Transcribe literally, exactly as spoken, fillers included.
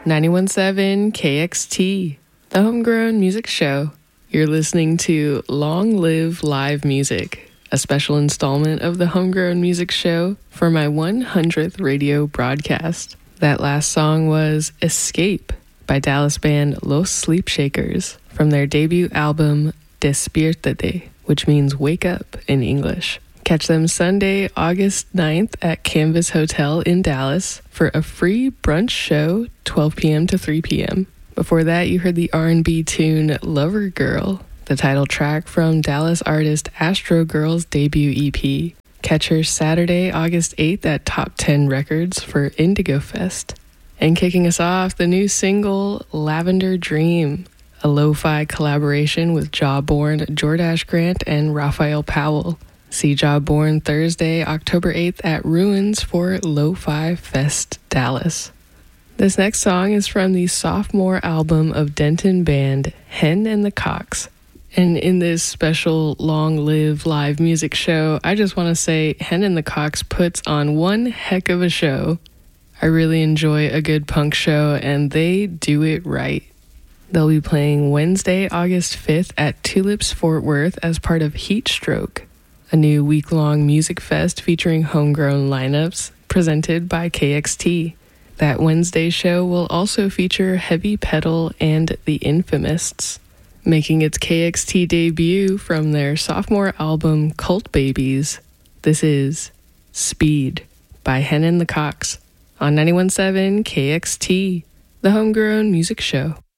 ninety-one point seven K X T, the Homegrown Music Show. You're listening to Long Live Live Music, a special installment of the Homegrown Music Show for my one hundredth radio broadcast. That last song was Escape by Dallas band Los Sleep Shakers from their debut album Despiértate, which means wake up in English. Catch them Sunday, August ninth at Canvas Hotel in Dallas for a free brunch show, twelve p.m. to three p.m. Before that, you heard the R and B tune Lover Girl, the title track from Dallas artist Astro Girl's debut E P. Catch her Saturday, August eighth at Top ten Records for Indigo Fest. And kicking us off, the new single Lavender Dream, a lo-fi collaboration with Jawborn, Jordash Grant, and Raphael Powell. See Jawborn Thursday, October eighth at Ruins for Lo-Fi Fest Dallas. This next song is from the sophomore album of Denton band Hen and the Cocks. And in this special Long Live Live Music Show, I just want to say Hen and the Cocks puts on one heck of a show. I really enjoy a good punk show, and they do it right. They'll be playing Wednesday, August fifth at Tulips Fort Worth as part of Heat Stroke, a new week-long music fest featuring homegrown lineups presented by K X T. That Wednesday show will also feature Heavy Pedal and The Infamists. Making its K X T debut from their sophomore album Cult Babies, this is Speed by Hen and the Cocks on ninety-one point seven K X T, the Homegrown Music Show.